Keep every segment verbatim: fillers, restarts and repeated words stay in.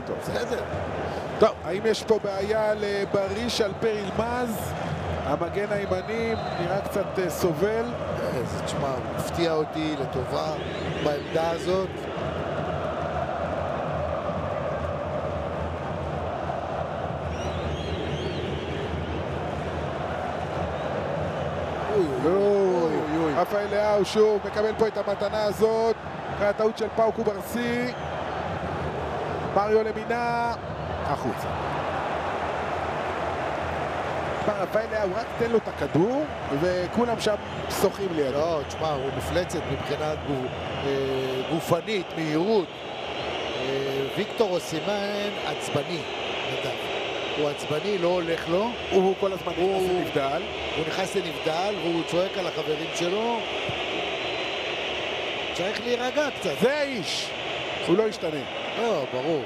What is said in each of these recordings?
טוב. בסדר. טוב, האם יש פה בעיה לבריש על פר אילמז? המגן הימני נראה קצת uh, סובל. זה תשמע, הוא מפתיע אותי לטובה בעמדה הזאת. רפאל לאהו שוב מקבל פה את המתנה הזאת אחרי הטעות של פאו קוברסי. מריו למינה החוצה. רפאל לאהו רק תן לו את הכדור וכולם שם שוחים לידו. לא, תשמע, הוא מפלצת מבחינת גופנית, מהירות. ויקטור אוסימן עצבני, נדב. הוא עצבני, לא הולך לו. הוא כל הזמן נכנס לנבדל. הוא נכנס לנבדל והוא צועק על החברים שלו. צריך להירגע קצת. זה האיש. הוא לא ישתנה. לא, ברור.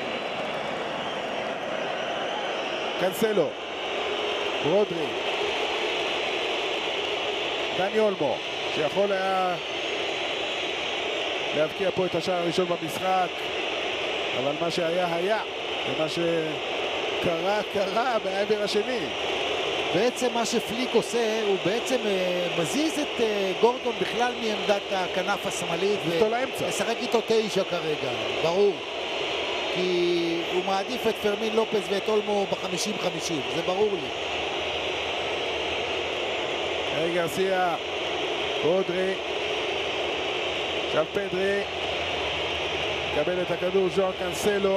קנסלו. רודרי. דני אולמו, שיכול היה להבקיע פה את השער הראשון במשחק, אבל מה שהיה היה, ומה שקרה קרה בעבר השני. בעצם מה שפליק עושה, הוא בעצם uh, מזיז את uh, גורדון בכלל מעמדת הכנף השמאלית ומשחק איתו תשע כרגע, ברור. כי הוא מעדיף את פרמין לופס ואת אולמו בחמישים חמישים, זה ברור לי. היי גרסיה, רודרי, עכשיו פדרי, קבל את הכדור, ז'ואר קנסלו.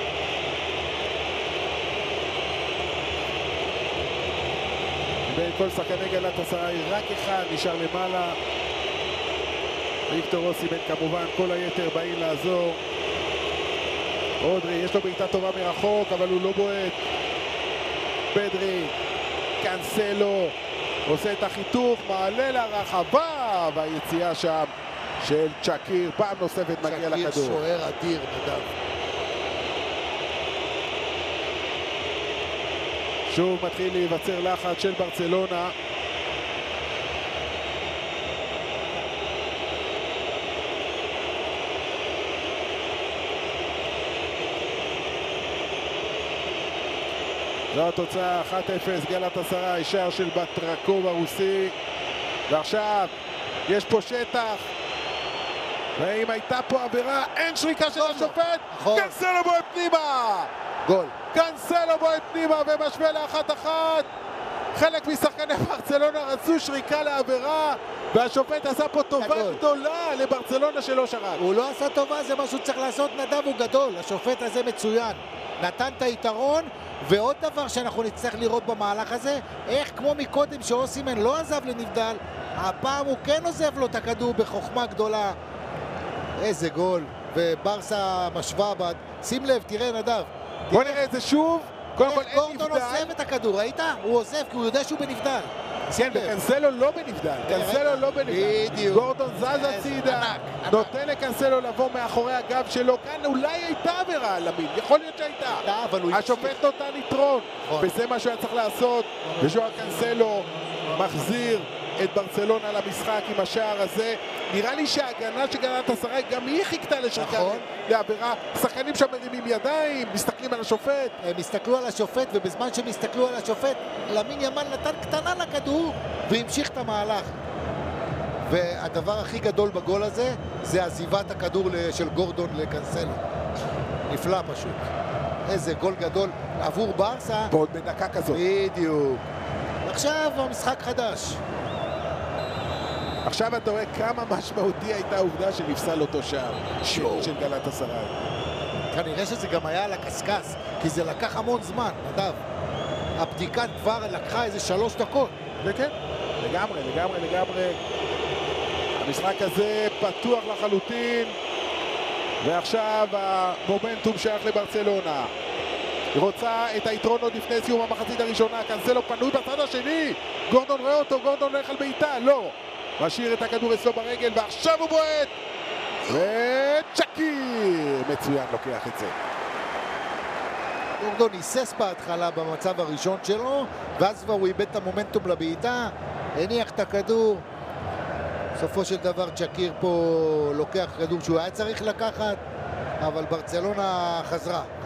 בין כל שחקני גלאטסראי רק אחד נשאר למעלה. ויקטור אוסימן כמובן, כל היתר באים לעזור. רודרי, יש לו בעיטה טובה מרחוק, אבל הוא לא בועט. פדרי, קנסלו, עושה את החיתוך, מעלה לרחבה, והיציאה שם של צ'קיר, פעם נוספת מגיע לכדור. צ'קיר שוער אדיר, נדב. שוב מתחיל להיווצר לחץ של ברצלונה. זו התוצאה, אחת אפס גלאטסראי, שער של בטרקוב הרוסי. ועכשיו יש פה שטח, ואם הייתה פה עבירה, אין שריקה של השופט. קנסלו בועט פנימה, גול. קנסלו בועט פנימה ומשווה לאחת אחת. חלק משחקני ברצלונה רצו שריקה לעבירה, והשופט עשה פה טובה גדולה לברצלונה שלא שרק. הוא לא עשה טובה, זה מה שהוא צריך לעשות, נדב, הוא גדול. השופט הזה מצוין, נתן את היתרון. ועוד דבר שאנחנו נצטרך לראות במהלך הזה, איך כמו מקודם שאוסימן לא עזב לנבדל, הפעם הוא כן עוזב לו את הכדור בחוכמה גדולה. איזה גול, וברסה משווה בד. שים לב, תראה נדב. בוא נראה את זה שוב. קודם כל אין נבדל. גורדון עוזב את הכדור, ראית? הוא עוזב כי הוא יודע שהוא בנבדל. כן, וקנסלו לא בנבדל, קנסלו לא בנבדל. גורדון זז הצידה, נותן לקנסלו לבוא מאחורי הגב שלו. כאן אולי הייתה עבירה על המין, יכול להיות שהייתה. השופט נותן יתרון, וזה מה שהוא היה צריך לעשות. וז'ואר קנסלו מחזיר את ברצלונה למשחק עם השער הזה. נראה לי שההגנה של גלאטסראי גם היא חיכתה לשריקה לעבירה. שחקנים שם מרימים ידיים, מסתכלים על השופט. הם הסתכלו על השופט, ובזמן שהם הסתכלו על השופט, למין ימן נתן קטנה לכדור והמשיך את המהלך. והדבר הכי גדול בגול הזה זה עזיבת הכדור של גורדון לקנסלו. נפלא פשוט. איזה גול גדול עבור ברסה. ועוד בדקה כזאת. בדיוק. עכשיו המשחק חדש. עכשיו אתה רואה כמה משמעותי הייתה העובדה שנפסל אותו שער של גלאטסראי. כנראה שזה גם היה על הקסקס, כי זה לקח המון זמן, נדב. הבדיקה כבר לקחה איזה שלוש דקות. וכן, לגמרי, לגמרי, לגמרי. המשחק הזה פתוח לחלוטין, ועכשיו המומנטום שייך לברצלונה. היא רוצה את היתרון עוד לפני סיום המחצית הראשונה. קנסלו פנוי בצד השני, גורדון רואה אותו, גורדון הולך על בעיטה, לא. משאיר את הכדור אצלו ברגל, ועכשיו הוא בועט! וצ'קיר! מצוין, לוקח את זה. גורדון היסס בהתחלה במצב הראשון שלו, ואז כבר הוא איבד את המומנטום לבעיטה, הניח את הכדור. בסופו של דבר צ'קיר פה לוקח כדור שהוא היה צריך לקחת, אבל ברצלונה חזרה.